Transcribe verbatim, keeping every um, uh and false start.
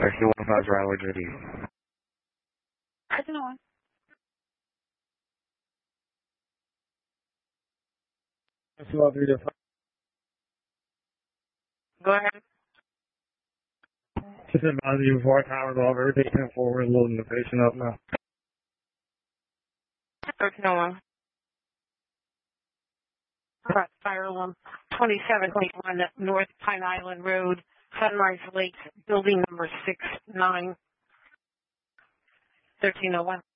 Taxi one five Riley J D. thirteen oh one. Taxi one three five. Go ahead. Just advise you before time resolve everything ten forward, loading the patient up now. thirteen oh one. Cross fire alarm twenty-seven twenty-one North Pine Island Road, Sunrise Lakes, building number six nine. thirteen oh one.